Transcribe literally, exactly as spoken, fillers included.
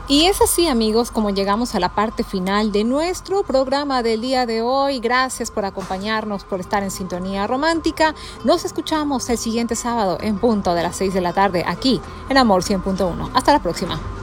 Y es así, amigos, como llegamos a la parte final de nuestro programa del día de hoy. Gracias por acompañarnos, por estar en Sintonía Romántica. Nos escuchamos el siguiente sábado en punto de las seis de la tarde aquí en Amor cien punto uno. Hasta la próxima.